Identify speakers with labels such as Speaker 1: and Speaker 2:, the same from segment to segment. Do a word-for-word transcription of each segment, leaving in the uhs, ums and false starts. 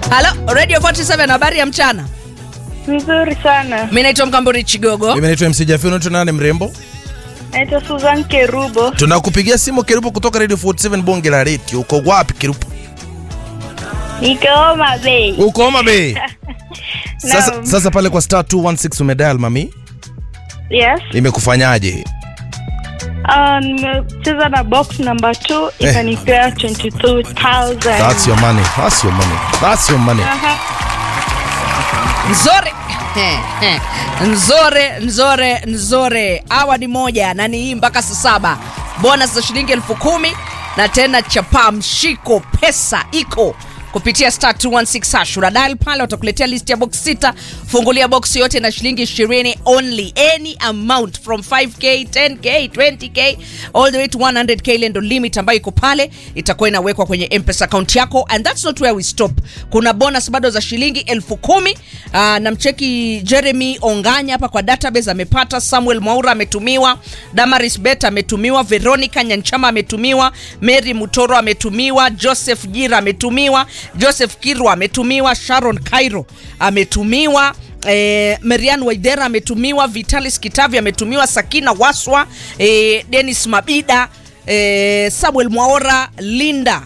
Speaker 1: Hello, Radio forty-seven, habari ya mchana.
Speaker 2: Nzuri sana.
Speaker 1: Mimi naitwa Mkamburi Chigogo.
Speaker 3: Mimi naitwa M C Jafino. Unaitwa nani mrembo?
Speaker 2: Naitwa Susan Kerubo.
Speaker 3: Tunakupigia simu Kerubo kutoka Radio forty-seven Bonge la Radio. Uko wapi Kerubo?
Speaker 2: Niko Homa Bay.
Speaker 3: Uko Homa Bay. Sasa sasa pale kwa star two one six umedial mami?
Speaker 2: Yes.
Speaker 3: Imekufanyaje?
Speaker 2: Ah, nimecheza na box number two,
Speaker 3: Eh.
Speaker 2: ikanipea twenty-two thousand.
Speaker 3: That's your money. That's your money. That's your money.
Speaker 2: Aha.
Speaker 1: Nzore. Nzore, nzore, nzore. Hawa ni moja na ni hii mpaka saa saba. Bonus za shilingi elfu kumi na tena chapa mshiko pesa iko kupitia star two one six hash. Unadial pale watakuletea list ya box sita. Fungulia box yote na shilingi ishirini only. Any amount from five K, ten K, twenty K all the way to one hundred K lendo limit ambayo iko pale itakuwa inawekwa kwenye M-Pesa account yako, and that's not where we stop. Kuna bonus bado za shilingi elfu kumi. Uh, na mcheki Jeremy Onganya hapa kwa database amepata, Samuel Mwaura ametumiwa, Damaris Beta ametumiwa, Veronica Nyanchama ametumiwa, Mary Mutoro ametumiwa, Joseph Gira ametumiwa, Joseph Kirwa ametumiwa, Sharon Cairo ametumiwa, eh, Marian Waidera ametumiwa, Vitalis Kitavi ametumiwa, Sakina Waswa, eh, Dennis Mabida, eh, Samuel Mwaora, Linda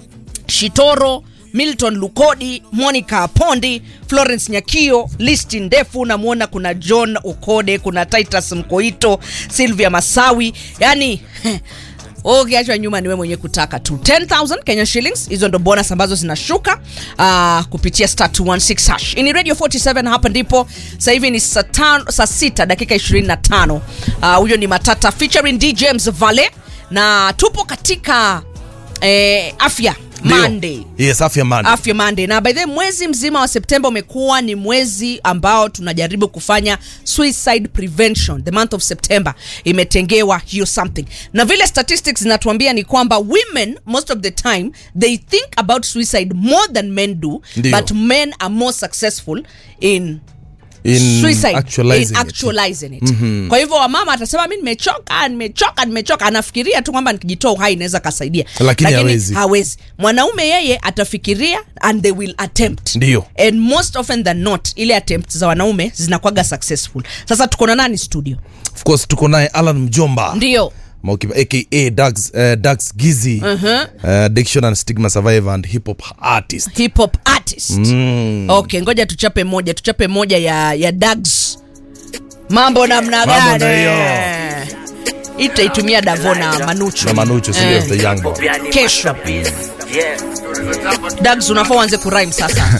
Speaker 1: Shitoro, Milton Lukodi, Monica Pondi, Florence Nyakio. Listi ndefu, namuona kuna John Okode, kuna Titus Mkoito, Sylvia Masawi. Yani okay, acha nyuma niwe mwenye kutaka tu. ten thousand Kenya shillings, hizo ndo bonus ambazo zinashuka uh, kupitia star two one six hash. Ini Radio forty-seven, hapa ndipo. Sasa hivi ni saa tano, saa sita dakika ishirini na tano. Uh, huyo ni Matata featuring D J James Vale, na tupo katika eh, afya Monday.
Speaker 3: Yes, Afya Monday.
Speaker 1: Afya Monday. Na by the mwezi mzima wa September umekuwa ni mwezi ambao tunajaribu kufanya suicide prevention. The month of September imetengewa hiyo something. Na vile statistics zinatuambia ni kwamba women most of the time they think about suicide more than men do.
Speaker 3: Ndiyo.
Speaker 1: But men are more successful in
Speaker 3: In
Speaker 1: suicide,
Speaker 3: actualizing
Speaker 1: in actualizing it, it. Mm-hmm. Kwa hivyo wamama atasema mimi nimechoka, nimechoka, nimechoka, anafikiria tu kwamba nikijitoa uhai inaweza kasaidia.
Speaker 3: Lakini hawezi.
Speaker 1: hawezi. Mwanaume yeye atafikiria and they will attempt.
Speaker 3: Ndiyo.
Speaker 1: And most often than not ile attempts za wanaume zinakuwa successful. Sasa tuko na nani studio?
Speaker 3: Of course tuko naye Alan Mjomba.
Speaker 1: Ndiyo.
Speaker 3: Maukiba aka Dags uh, Dags Gizi.
Speaker 1: Uh-huh.
Speaker 3: Uh, addiction and stigma survivor and hip hop artist.
Speaker 1: Hip hop artist.
Speaker 3: Mm.
Speaker 1: Okay, ngoja tuchape moja, tuchape moja ya ya Dags. Mambo namna
Speaker 3: Mambo
Speaker 1: gani?
Speaker 3: na hiyo.
Speaker 1: Itaitumia Davona Manucho.
Speaker 3: Na Manucho sio
Speaker 1: Eh.
Speaker 3: the young boy.
Speaker 1: Kesho. Dags unafaa uanze kurhyme sasa.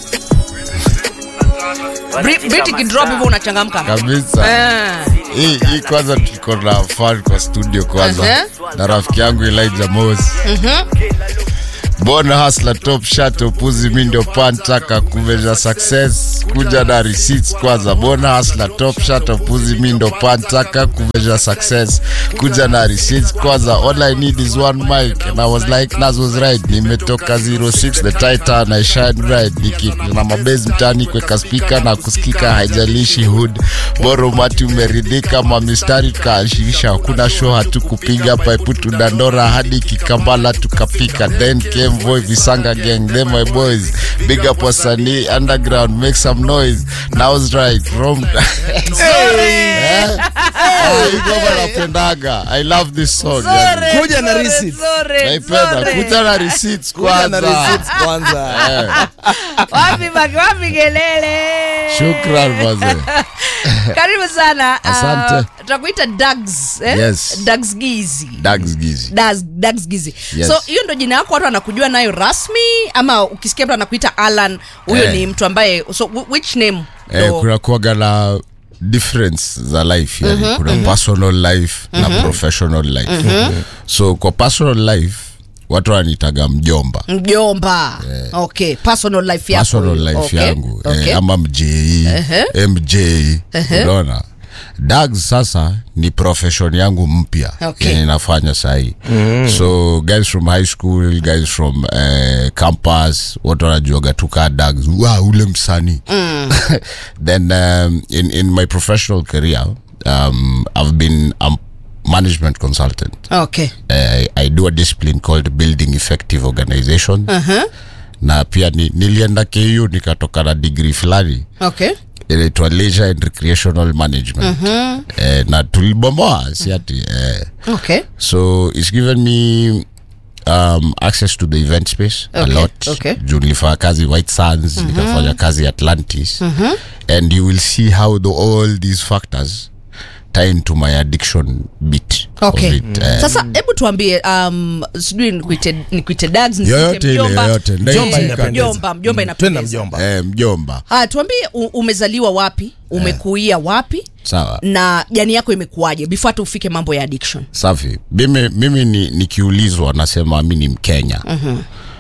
Speaker 1: Briti kidrop hivyo unachangamka
Speaker 4: kabisa.
Speaker 1: Eh.
Speaker 4: Hii hii kwanza tuko na fan kwa studio kwanza.
Speaker 1: Uh-huh.
Speaker 4: Na rafiki yangu Elijah Mosi.
Speaker 1: Mhm.
Speaker 4: Bona hustler top shot upuzi mimi ndio pantaka kuveja success kuja na receipts kwanza. Bona hustler top shot upuzi mimi ndio pantaka kuveja success kuja na receipts kwanza. All I need is one mic and I was like Naz was right. Nimetoka zero six the Titan I shine bright niki na mabase mtani kweka speaker na kusikika haijalishi hood. Boro mati umeridhika mamistari kaashirisha kuna show hatukupiga pipe tu dandora hadi kikambala tukapika then came Boy Visanga gang, them my boys. Big up wasanii underground, make some noise. Now was right from
Speaker 1: Sorry.
Speaker 4: Napendaga. I love this song.
Speaker 1: Sorry.
Speaker 3: Kuja na receipts.
Speaker 4: Naipenda kuja na receipts
Speaker 3: Kuja na
Speaker 4: kwanza.
Speaker 3: receipts kwanza.
Speaker 1: Wapi baki, wapi gelele?
Speaker 4: Shukran baze.
Speaker 1: Karibu sana.
Speaker 4: Asante.
Speaker 1: Uh, tutakuita Dags, eh?
Speaker 4: Yes.
Speaker 1: Dags Gizi.
Speaker 4: Dags Gizi.
Speaker 1: Dags, Dags Gizi.
Speaker 4: Yes.
Speaker 1: So hiyo ndo jina yako watu wanakujua nayo rasmi, ama ukisikia mtu anakuita Alan huyo eh, ni mtu ambaye, so which name?
Speaker 4: Eh, kuna kuwaga na difference za life yani. Mm-hmm, kuna mm-hmm. personal life mm-hmm. na professional life. Mm-hmm. So kwa personal life watu wanitaga mjomba.
Speaker 1: Mjomba. Yeah. Okay, personal life yako.
Speaker 4: Personal life
Speaker 1: okay.
Speaker 4: yangu.
Speaker 1: Okay.
Speaker 4: Eh, ama M J, uh-huh. M J. Uh-huh. Unaona? Dags sasa ni profession yangu mpya.
Speaker 1: Okay.
Speaker 4: Yani nafanya sahi. Mm. So guys from high school, guys from uh, campus, watu wanajuaga tuka Dags. Wow, ule msanii. Mm. Then um, in in my professional career, um, I've been a management consultant.
Speaker 1: Okay.
Speaker 4: Uh, I, I do a discipline called building effective organization. Uh-huh. na pia ni, nilienda K U nikatoka na degree fulani.
Speaker 1: Okay.
Speaker 4: Inaitwa Leisure and Recreational Management. Mm-hmm. Eh, na tulibomoa si ati eh.
Speaker 1: Okay.
Speaker 4: So it's given me um, access to the event space
Speaker 1: okay.
Speaker 4: a lot.
Speaker 1: Okay.
Speaker 4: Juu nilifanya kazi White Sands, mm-hmm. nikafanya kazi Atlantis. Mm-hmm. And you will see how the, all these factors tie into my addiction bit.
Speaker 1: Okay.
Speaker 4: It, mm. uh,
Speaker 1: Sasa hebu tuambie um sijui nikuite nikuite dads
Speaker 4: yoyote
Speaker 1: nikuite mjomba.
Speaker 4: Yoyote.
Speaker 1: Mjomba
Speaker 3: Eh,
Speaker 1: inapendeza. Mjomba, mjomba inapendeza.
Speaker 3: mjomba.
Speaker 4: Eh, mjomba.
Speaker 1: Ah, tuambie u- umezaliwa wapi? Umekuia wapi?
Speaker 4: Sawa.
Speaker 1: Na jani yako imekuaje before hata ufike mambo ya addiction?
Speaker 4: Safi. Mimi mimi ni nikiulizwa nasema mimi ni Mkenya. Mhm.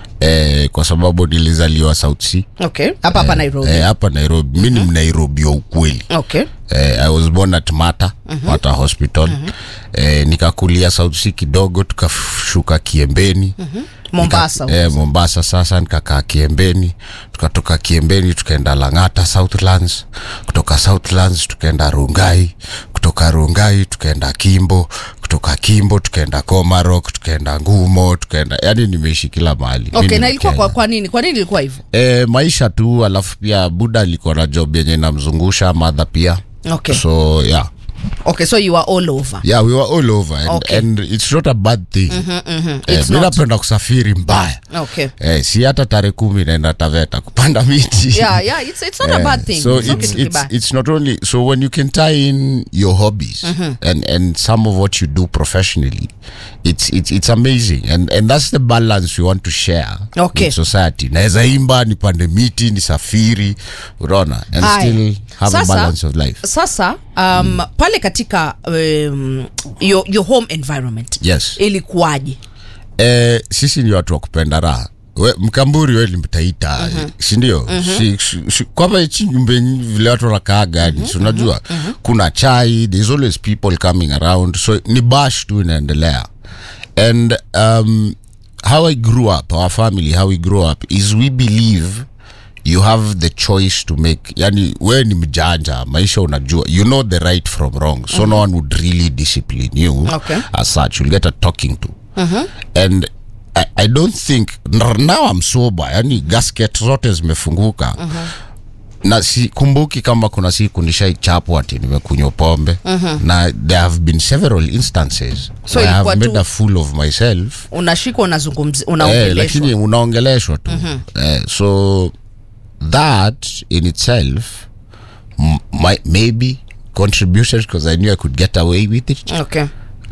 Speaker 4: Eh, kwa sababu nilizaliwa South Sea.
Speaker 1: Okay. Hapa hapa Nairobi.
Speaker 4: Eh, hapa Nairobi. Mimi ni Nairobi wa ukweli.
Speaker 1: Okay.
Speaker 4: Eh, I was born at Mata, uh-huh. Mata Hospital. Uh-huh. Eh, nikakulia South Sea kidogo, tukashuka Kiembeni. Uh-huh.
Speaker 1: Mombasa.
Speaker 4: Nika, eh, Mombasa sasa nikakaa Kiembeni. Tukatoka Kiembeni tukaenda Lang'ata Southlands. Kutoka Southlands tukaenda Rongai. Kutoka Rongai tukaenda Kimbo. Kutoka Kimbo tukaenda Komarok, tukaenda Ngumo, tukaenda, yani nimeishi kila mahali.
Speaker 1: Okay, na ilikuwa kwa, kwa nini? Kwa nini ilikuwa hivyo?
Speaker 4: Eh, maisha tu, alafu pia buda alikuwa na job yenye namzungusha, mother pia.
Speaker 1: Okay.
Speaker 4: So yeah.
Speaker 1: Okay, so you were all over.
Speaker 4: Yeah, we were all over and,
Speaker 1: okay.
Speaker 4: and it's not a bad thing.
Speaker 1: Mhm mhm.
Speaker 4: Eh,
Speaker 1: It's
Speaker 4: mimi
Speaker 1: not.
Speaker 4: napenda kusafiri mbaya.
Speaker 1: Okay.
Speaker 4: Eh, si hata tarehe kumi naenda Taveta kupanda miti.
Speaker 1: Yeah, yeah, it's it's not
Speaker 4: eh,
Speaker 1: a bad thing.
Speaker 4: So
Speaker 1: it's
Speaker 4: it's
Speaker 1: it's,
Speaker 4: it's, it's not only, so when you can tie in your hobbies mm-hmm. and and some of what you do professionally, it's it's it's amazing, and and that's the balance we want to share
Speaker 1: okay.
Speaker 4: with society. Naweza imba, nipande miti, nisafiri, unaona, and
Speaker 1: Hai.
Speaker 4: still have
Speaker 1: Sasa,
Speaker 4: a balance of life.
Speaker 1: Sasa um mm. pale katika um, your your home environment.
Speaker 4: Yes.
Speaker 1: Ilikuwaje?
Speaker 4: Eh, sisi ni watu wa kupenda raha. We, Mkamburi we limtaita, uh-huh. si ndio? Uh-huh. Si, si, si, kwa hapa ichi nyumbe vile watu wanakaa gani, uh-huh. so unajua, uh-huh. kuna chai, there's always people coming around, so ni bash tu inaendelea. And um, how I grew up, our family, how we grew up, is we believe you have the choice to make, yani we ni mjanja, maisha unajua, you know the right from wrong, so uh-huh. no one would really discipline you
Speaker 1: okay.
Speaker 4: as such, you'll get a talking to.
Speaker 1: Uh-huh.
Speaker 4: And I, I don't think, now I'm sober, yani gasket zote zimefunguka. Uh-huh. Na si kumbuki kama kuna siku nishai chapo ati nimekunywa pombe. Uh-huh. Na there have been several instances so where I have made a fool of myself.
Speaker 1: Unashikwa unazungumzi unaongeleshwa.
Speaker 4: Eh, lakini unaongeleshwa tu. Uh-huh. Eh, so that in itself m- might maybe contributed because I knew I could get away with it.
Speaker 1: Okay.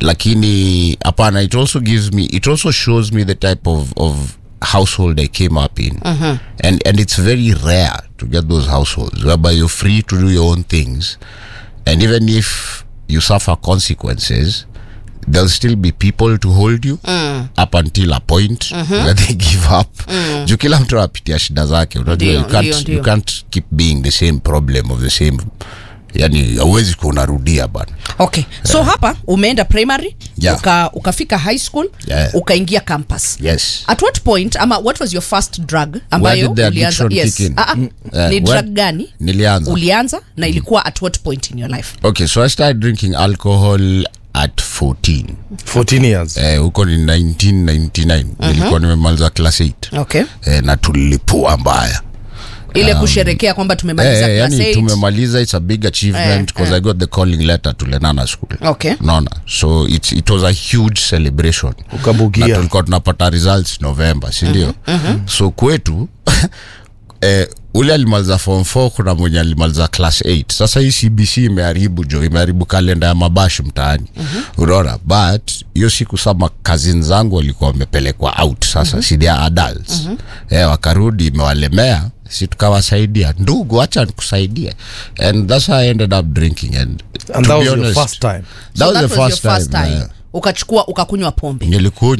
Speaker 4: Lakini apana, it also gives me, it also shows me the type of of household I came up in. Uh-huh. and and it's very rare to get those households whereby you're free to do your own things, and even if you suffer consequences, there'll still be people to hold you mm. up until a point uh-huh. where they give up. mm. Juu kila mtu apitia shida zake, unajua, you can't dio, dio. you can't keep being the same problem of the same, yani hauwezi kunarudia bana.
Speaker 1: Okay. So yeah. hapa umeenda primary,
Speaker 4: yeah.
Speaker 1: uka ukafika high school,
Speaker 4: yeah.
Speaker 1: ukaingia campus.
Speaker 4: Yes.
Speaker 1: At what point ama what was your first drug ambayo ulianza? Yes. Uh, uh, mm. uh, ni drug gani?
Speaker 4: Nilianza.
Speaker 1: Ulianza na ilikuwa at what point in your life?
Speaker 4: Okay, so I started drinking alcohol at fourteen.
Speaker 3: fourteen years.
Speaker 4: Eh, huko ni nineteen ninety-nine. Uh-huh. Nilikuwa nimemaliza class eight.
Speaker 1: Okay.
Speaker 4: Eh, na tulipua mbaya.
Speaker 1: Ile um, kusherekea kwamba tumemaliza
Speaker 4: eh,
Speaker 1: class
Speaker 4: yani
Speaker 1: eight.
Speaker 4: Tumemaliza, it's a big achievement because eh, eh. I got the calling letter to Lenana School.
Speaker 1: Okay.
Speaker 4: Naona. So it it was a huge celebration.
Speaker 3: Ukabugia.
Speaker 4: Na tulikuwa tunapata results November, si ndio? Uh-huh. Uh-huh. So kwetu eh, ule alimaliza form four, kuna mwenye alimaliza class eight. Sasa hii C B C imeharibu jo, imeharibu kalenda ya mabashi mtaani. Uh-huh. Unaona, but hiyo siku sama cousins zangu walikuwa wamepelekwa out sasa, uh-huh. si they are adults. Uh-huh. Eh, wakarudi imewalemea, si tukawasaidia, ndugu acha nikusaidie, and that's how I ended up drinking. and,
Speaker 3: and that was honest, your first time.
Speaker 4: That
Speaker 1: So
Speaker 4: was
Speaker 1: that
Speaker 4: the
Speaker 1: was
Speaker 4: first
Speaker 1: your first
Speaker 4: time,
Speaker 1: time.
Speaker 4: Yeah.
Speaker 1: Ukachukua ukakunywa pombe.
Speaker 4: Nilikunywa